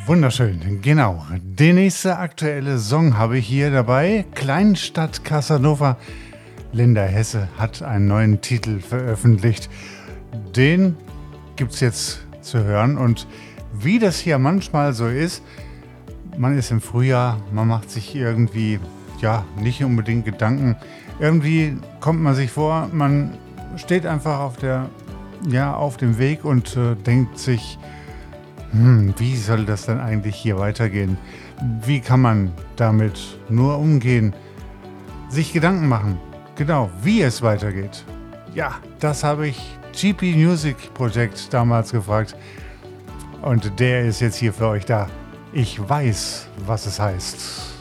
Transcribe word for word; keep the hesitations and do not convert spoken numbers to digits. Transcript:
Wunderschön, genau. Der nächste aktuelle Song habe ich hier dabei. Kleinstadt Casanova. Linda Hesse hat einen neuen Titel veröffentlicht. Den gibt es jetzt zu hören. Und wie das hier manchmal so ist, man ist im Frühjahr, man macht sich irgendwie, ja, nicht unbedingt Gedanken. Irgendwie kommt man sich vor, man steht einfach auf der, ja, auf dem Weg und äh, denkt sich, hm, wie soll das dann eigentlich hier weitergehen? Wie kann man damit nur umgehen? Sich Gedanken machen, genau, wie es weitergeht. Ja, das habe ich G P Music Project damals gefragt. Und der ist jetzt hier für euch da. Ich weiß, was es heißt.